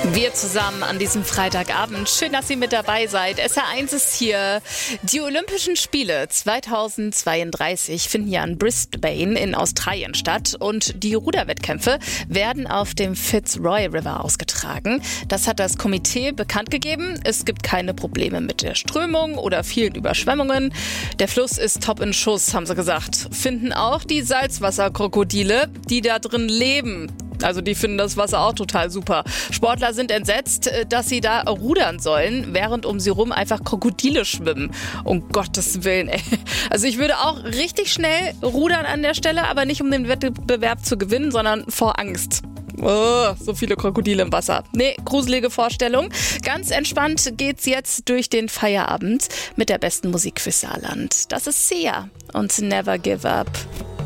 Wir zusammen an diesem Freitagabend. Schön, dass Sie mit dabei seid. SR1 ist hier. Die Olympischen Spiele 2032 finden ja in Brisbane in Australien statt. Und die Ruderwettkämpfe werden auf dem Fitzroy River ausgetragen. Das hat das Komitee bekannt gegeben. Es gibt keine Probleme mit der Strömung oder vielen Überschwemmungen. Der Fluss ist top in Schuss, haben sie gesagt. Finden auch die Salzwasserkrokodile, die da drin leben. Also die finden das Wasser auch total super. Sportler sind entsetzt, dass sie da rudern sollen, während um sie rum einfach Krokodile schwimmen. Um Gottes Willen, ey. Also ich würde auch richtig schnell rudern an der Stelle, aber nicht um den Wettbewerb zu gewinnen, sondern vor Angst. Oh, so viele Krokodile im Wasser. Nee, gruselige Vorstellung. Ganz entspannt geht's jetzt durch den Feierabend mit der besten Musik für Saarland. Das ist Sia und Never Give Up.